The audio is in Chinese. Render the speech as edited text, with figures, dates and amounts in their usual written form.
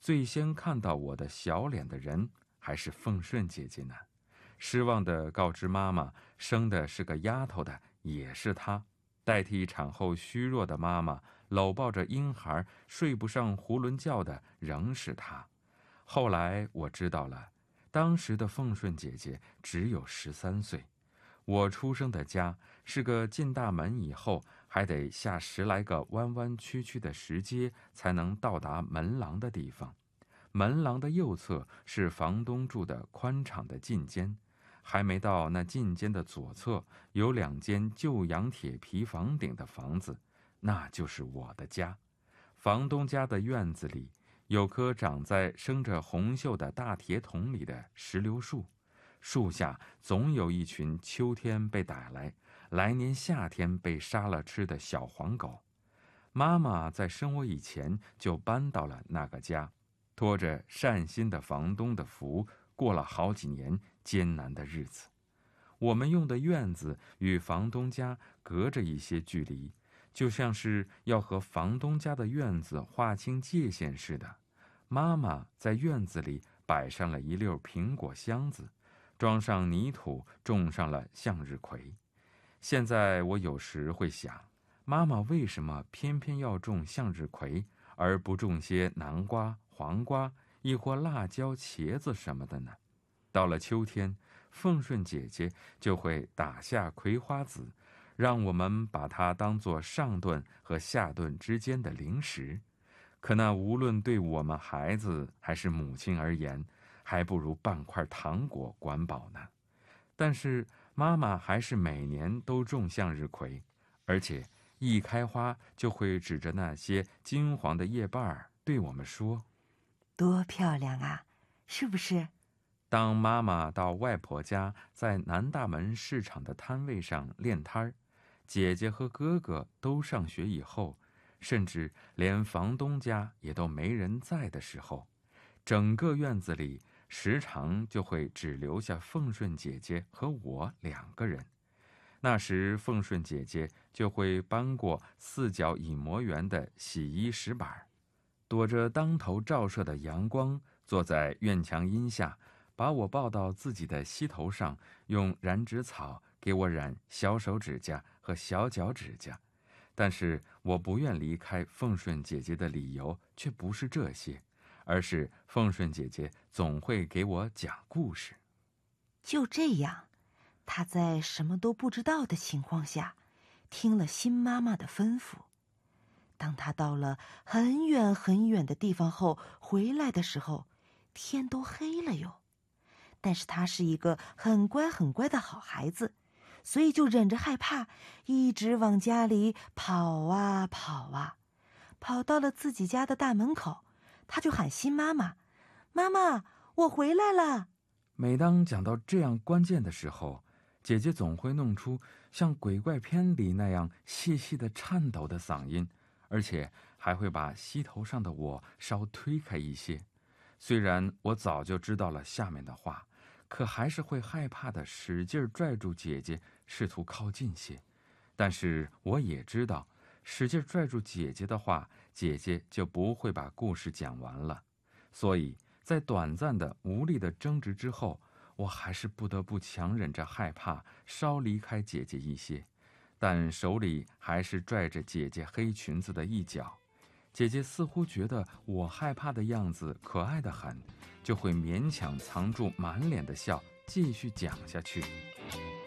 最先看到我的小脸的人还是凤顺姐姐呢。失望地告知妈妈，生的是个丫头的也是她，代替产后虚弱的妈妈搂抱着婴孩睡不上囫囵觉的仍是她。后来我知道了，当时的凤顺姐姐只有13岁。我出生的家是个进大门以后还得下10来个弯弯曲曲的石阶才能到达门廊的地方。门廊的右侧是房东住的宽敞的进间，还没到那进间的左侧有2间旧洋铁皮房顶的房子，那就是我的家。房东家的院子里有棵长在生着红锈的大铁桶里的石榴树，树下总有一群秋天被逮来年夏天被杀了吃的小黄狗。妈妈在生我以前就搬到了那个家，托着善心的房东的福，过了好几年艰难的日子。我们用的院子与房东家隔着一些距离，就像是要和房东家的院子划清界限似的。妈妈在院子里摆上了一溜苹果箱子，装上泥土，种上了向日葵。现在我有时会想，妈妈为什么偏偏要种向日葵，而不种些南瓜、黄瓜，亦或辣椒、茄子什么的呢？到了秋天，凤顺姐姐就会打下葵花籽，让我们把它当作上顿和下顿之间的零食。可那无论对我们孩子还是母亲而言，还不如半块糖果管饱呢。但是妈妈还是每年都种向日葵，而且一开花就会指着那些金黄的叶瓣对我们说： 多漂亮啊，是不是？ 当妈妈到外婆家在南大门市场的摊位上练摊儿，姐姐和哥哥都上学以后，甚至连房东家也都没人在的时候，整个院子里时常就会只留下凤顺姐姐和我2个人。那时凤顺姐姐就会搬过4角隐模圆的洗衣石板，躲着当头照射的阳光，坐在院墙荫下，把我抱到自己的膝头上，用染指草给我染小手指甲和小脚指甲。但是我不愿离开凤顺姐姐的理由却不是这些，而是凤顺姐姐总会给我讲故事。 就这样，她在什么都不知道的情况下，听了新妈妈的吩咐。当她到了很远很远的地方后回来的时候，天都黑了哟。但是她是一个很乖很乖的好孩子，所以就忍着害怕，一直往家里跑啊跑啊。跑到了自己家的大门口，她就喊新妈妈：妈妈，我回来了。 每当讲到这样关键的时候，姐姐总会弄出像鬼怪片里那样细细的颤抖的嗓音，而且还会把膝头上的我稍推开一些。虽然我早就知道了下面的话，可还是会害怕的使劲拽住姐姐，试图靠近些。但是我也知道，使劲拽住姐姐的话，姐姐就不会把故事讲完了。所以在短暂的无力的争执之后，我还是不得不强忍着害怕，稍离开姐姐一些，但手里还是拽着姐姐黑裙子的一角。姐姐似乎觉得我害怕的样子可爱得很，就会勉强藏住满脸的笑，继续讲下去。